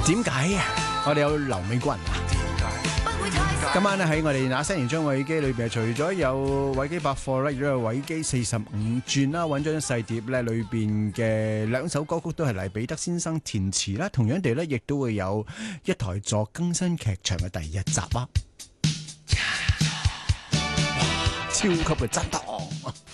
點解啊？我哋有劉美君啊！今晚咧喺我哋那些年張偉基裏邊，除咗有偉基百貨咧，亦都有偉基45轉啦，揾張細碟咧，裏邊嘅兩首歌曲都係黎彼得先生填詞啦。同樣地咧，亦都會有一台座更新劇場嘅第一集啊！哇，超級嘅震盪！